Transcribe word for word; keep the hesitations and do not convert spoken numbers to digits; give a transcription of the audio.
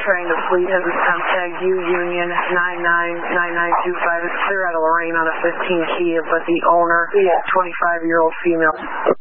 trying to fleet has a temp tag U Union nine nine nine nine two five. It's clear out of Lorraine on a fifteen Kia, but the owner, Yeah. twenty-five-year-old female.